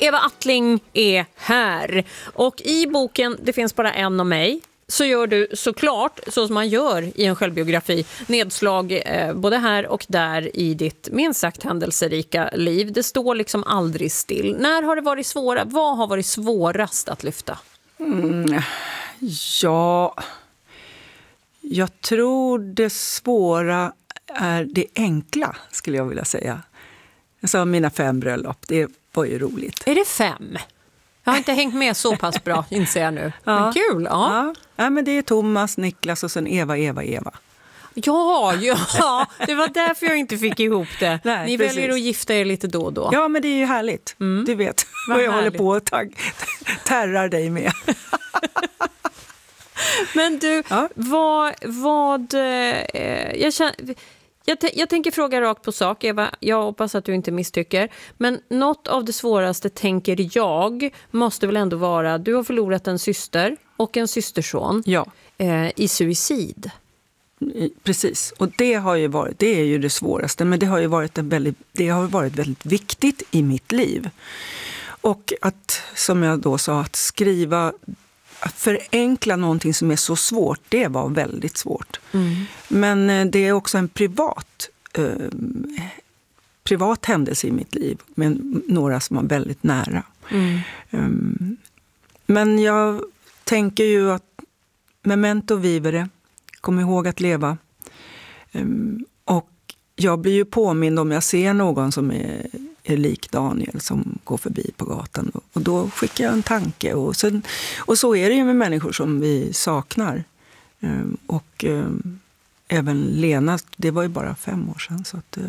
Eva Attling är här. Och i boken Det finns bara en om mig så gör du såklart, så som man gör i en självbiografi, nedslag både här och där i ditt minst sagt händelserika liv. Det står liksom aldrig still. När har det varit svåra? Vad har varit svårast att lyfta? Ja, jag tror det svåra är det enkla, skulle jag vilja säga. Jag sa mina 5 bröllop, det var ju roligt. Är det 5? Jag har inte hängt med så pass bra, inser jag nu. Ja. Men kul, ja. Ja, men det är Thomas, Niklas och sen Eva. Ja, det var därför jag inte fick ihop det. Nej, Ni precis. väljer att gifta er lite då och då. Ja, men det är ju härligt. Du vet vad jag härligt. håller på att terrar dig med. Men du, Ja. Jag tänker fråga rakt på sak, Eva. Jag hoppas att du inte misstycker. Men något av det svåraste, tänker jag, måste väl ändå vara... Du har förlorat en syster och en systerson Ja, i suicid. precis. Och det är ju det svåraste. Men det har varit väldigt viktigt i mitt liv. Och att, som jag då sa, att förenkla någonting som är så svårt, det var väldigt svårt. Men det är också en privat händelse i mitt liv med några som var väldigt nära. Men jag tänker ju att memento vivere, kom ihåg att leva. Och jag blir ju påmind om jag ser någon som är lik Daniel som går förbi på gatan. Och då skickar jag en tanke. Och så är det ju med människor som vi saknar. Och även Lena, det var ju bara 5 år sedan. Så att,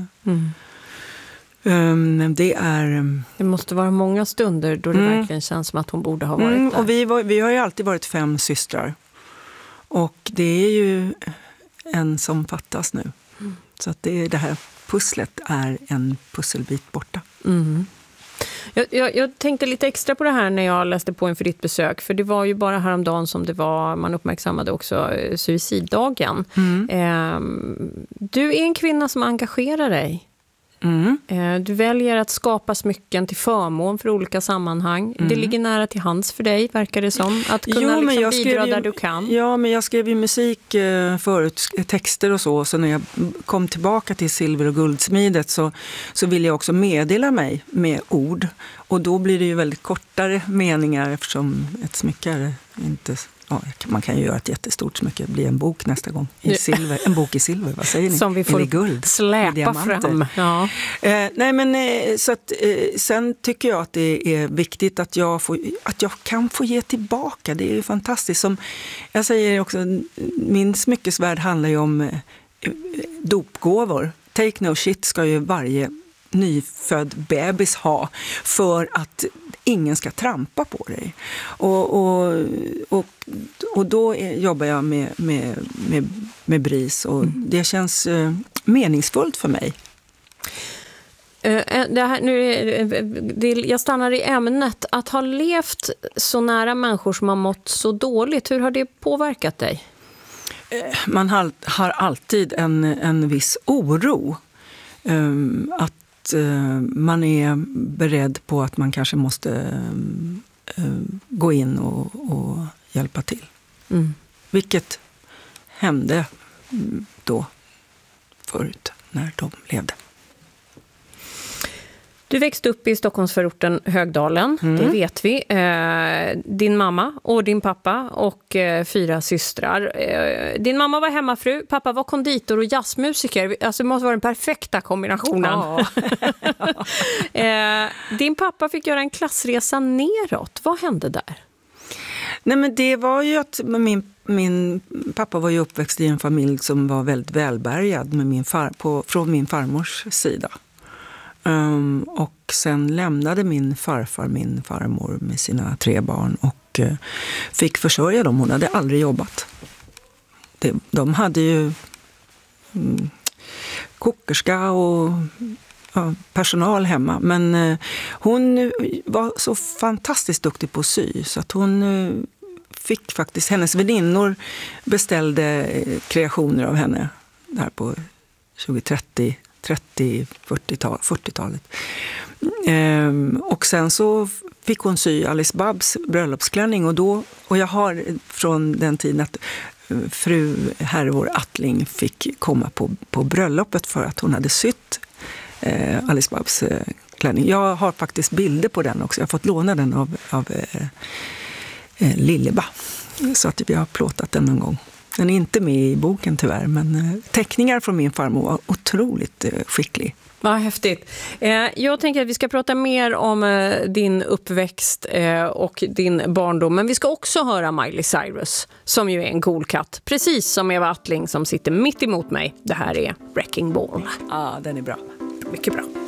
Det måste vara många stunder då det verkligen känns som att hon borde ha varit där. Och vi har ju alltid varit 5 systrar. Och det är ju en som fattas nu. Så att det här pusslet är en pusselbit borta. Jag tänkte lite extra på det här när jag läste på inför ditt besök. För det var ju bara häromdagen som man uppmärksammade också suiciddagen. Du är en kvinna som engagerar dig. Du väljer att skapa smycken till förmån för olika sammanhang. Det ligger nära till hands för dig, verkar det som. Att kunna bidra där du kan. Ja, men jag skrev ju musik förut, texter och så. Så när jag kom tillbaka till silver- och guldsmidet så ville jag också meddela mig med ord. Och då blir det ju väldigt kortare meningar eftersom ett smycke är inte... Ja, man kan ju göra ett jättestort smycke. Det blir en bok nästa gång i silver. En bok i silver, vad säger ni? Som vi får guld, släpa fram. Ja. Sen tycker jag att det är viktigt att jag kan få ge tillbaka. Det är ju fantastiskt. Som jag säger också, min smyckesvärld handlar ju om dopgåvor. Take no shit ska ju varje nyfödd bebis ha för att ingen ska trampa på dig. Och då jobbar jag med BRIS och det känns meningsfullt för mig. Jag stannar i ämnet. Att ha levt så nära människor som har mått så dåligt, hur har det påverkat dig? Man har alltid en viss oro. Att man är beredd på att man kanske måste gå in och hjälpa till. Vilket hände då förut när de levde. Du växte upp i Stockholmsförorten Högdalen, det vet vi. Din mamma och din pappa och 4 systrar. Din mamma var hemmafru, pappa var konditor och jazzmusiker. Alltså det måste vara den perfekta kombinationen. Ja. Din pappa fick göra en klassresa neråt. Vad hände där? Nej, men det var ju att min pappa var ju uppväxt i en familj som var väldigt välbärgad från min farmors sida. Och sen lämnade min farfar min farmor med sina 3 barn och fick försörja dem. Hon hade aldrig jobbat. De hade ju kokerska och personal hemma. Men hon var så fantastiskt duktig på att sy så att hon fick faktiskt, hennes väninnor beställde kreationer av henne där på 40-talet. Och sen så fick hon sy Alice Babs bröllopsklänning och jag har från den tiden att fru Hervor Attling fick komma på bröllopet för att hon hade sytt Alice Babs klänning. Jag har faktiskt bilder på den också. Jag har fått låna den av Lilleba. Så att vi har plåtat den någon gång. Den är inte med i boken tyvärr, men teckningar från min farmor var otroligt skicklig. Vad häftigt. Jag tänker att vi ska prata mer om din uppväxt och din barndom. Men vi ska också höra Miley Cyrus, som ju är en cool katt. Precis som Eva Attling som sitter mitt emot mig. Det här är Wrecking Ball. Ja, den är bra. Mycket bra.